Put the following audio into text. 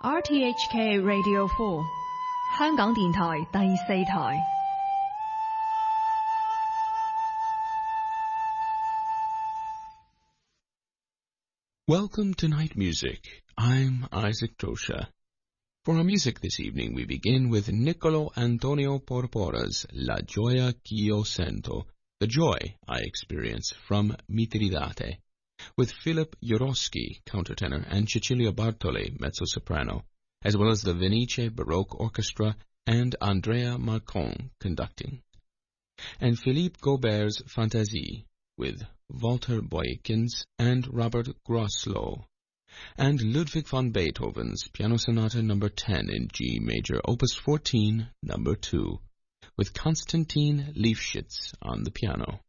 RTHK Radio 4， 香港電台第四台。 Welcome to Night Music. I'm Isaac Drosha. For our music this evening, we begin with Niccolo Antonio Porpora's La Gioia Ch'io Sento, The Joy I Experience, from Mitridate, with Philip Jurowski, countertenor, and Cecilia Bartoli, mezzo-soprano, as well as the Venice Baroque Orchestra and Andrea Marcon conducting. And Philippe Gaubert's Fantasie, with Walter Boykins and Robert Groslow, and Ludwig van Beethoven's Piano Sonata No. 10 in G major, Opus 14, No. 2, with Konstantin Lifshitz on the piano.